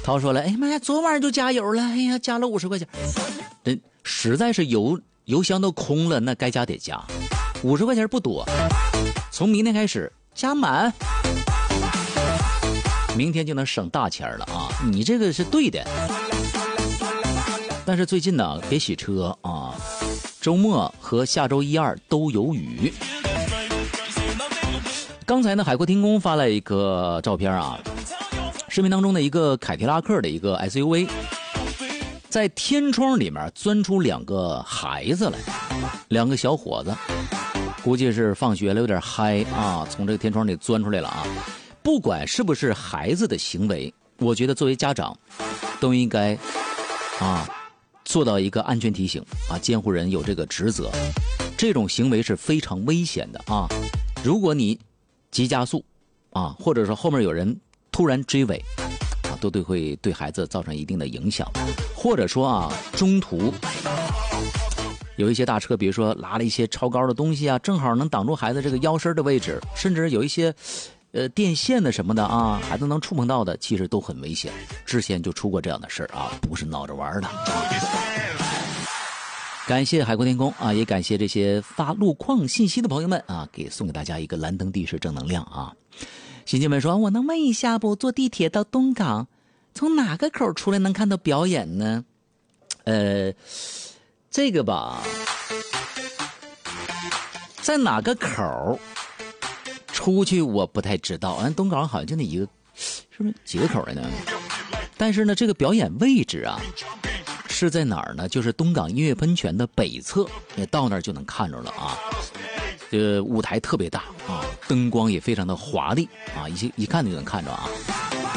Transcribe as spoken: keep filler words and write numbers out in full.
涛说了，哎妈呀，昨晚就加油了，哎呀，加了五十块钱，这实在是油油箱都空了，那该加得加，五十块钱不多，从明天开始加满，明天就能省大钱了啊！你这个是对的，但是最近呢，别洗车啊，周末和下周一二都有雨。刚才呢，海阔天空发了一个照片啊，视频当中的一个凯迪拉克的一个 S U V， 在天窗里面钻出两个孩子来，两个小伙子，估计是放学了有点嗨啊，从这个天窗里钻出来了啊。不管是不是孩子的行为，我觉得作为家长都应该啊做到一个安全提醒啊，监护人有这个职责。这种行为是非常危险的啊！如果你急加速啊，或者说后面有人突然追尾啊，都对会对孩子造成一定的影响。或者说啊，中途有一些大车，比如说拉了一些超高的东西啊，正好能挡住孩子这个腰身的位置，甚至有一些呃电线的什么的啊，孩子能触碰到的，其实都很危险。之前就出过这样的事啊，不是闹着玩的。感谢海阔天空啊，也感谢这些发路况信息的朋友们啊，给送给大家一个蓝灯地势正能量啊。新进们说，我能问一下不？坐地铁到东港，从哪个口出来能看到表演呢？呃，这个吧，在哪个口出去我不太知道，按东港好像就那一个，是不是几个口来呢？但是呢，这个表演位置啊，是在哪儿呢？就是东港音乐喷泉的北侧，也到那儿就能看着了啊。这个舞台特别大啊，灯光也非常的华丽啊，一一看就能看着啊。